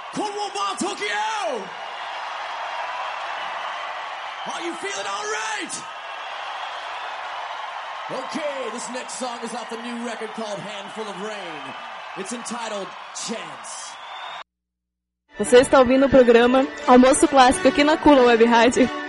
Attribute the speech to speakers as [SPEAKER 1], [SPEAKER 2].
[SPEAKER 1] Konwon Tokyo! Are you feeling all right? Okay, this next song is off the new record called Handful of Rain. It's entitled Chance.
[SPEAKER 2] Você está ouvindo o programa Almoço Clássico aqui na Kula Web Rádio.